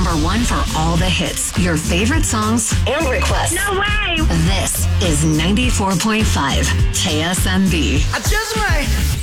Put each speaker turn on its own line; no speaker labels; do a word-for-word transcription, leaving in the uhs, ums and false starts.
number one for all the hits, your favorite songs, and requests.
No way!
This is ninety-four point five K S M B.
I just might